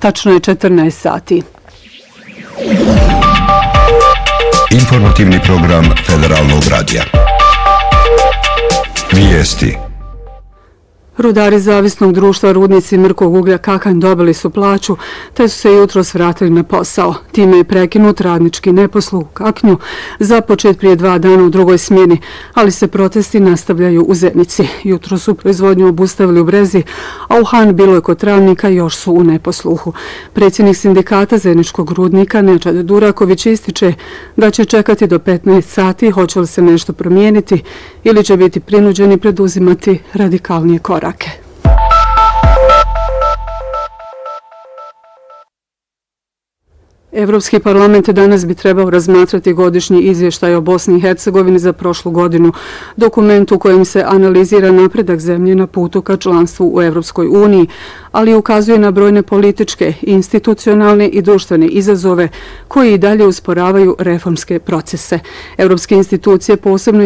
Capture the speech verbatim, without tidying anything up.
Tačno je četrnaest sati. Informativni program Federalnog radija. Vijesti. Rudari zavisnog društva Rudnici Mrkog uglja Kakanj dobili su plaću, te su se jutros vratili na posao. Time je prekinut radnički neposluh u Kaknju, započet prije dva dana u drugoj smjeni, ali se protesti nastavljaju u Zenici. Jutro su proizvodnju obustavili u Brezi, a u Han Biloj kod Travnika još su u neposluhu. Predsjednik sindikata Zeničkog rudnika Nečad Duraković ističe da će čekati do petnaest sati hoće li se nešto promijeniti ili će biti prinuđeni preduzimati radikalnije korake. Evropski parlament danas bi trebao razmatrati godišnji izvještaj o Bosni i Hercegovini za prošlu godinu, dokument u kojem se analizira napredak zemlje na putu ka članstvu u Evropskoj uniji, ali ukazuje na brojne političke, institucionalne i društvene izazove koji i dalje usporavaju reformske procese. Evropske institucije posebno